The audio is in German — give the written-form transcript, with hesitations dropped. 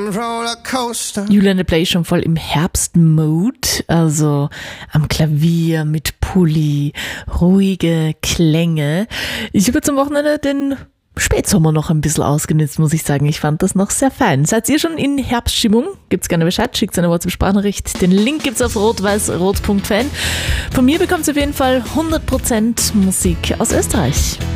Julian Play schon voll im Herbst-Mode, also am Klavier mit Pulli, ruhige Klänge. Ich habe jetzt am Wochenende den Spätsommer noch ein bisschen ausgenutzt, muss ich sagen. Ich fand das noch sehr fein. Seid ihr schon in Herbststimmung? Gibt's gerne Bescheid, schickt eine WhatsApp-Sprachnachricht. Den Link gibt's auf rot-weiß-rot.fan. Von mir bekommt ihr auf jeden Fall 100% Musik aus Österreich.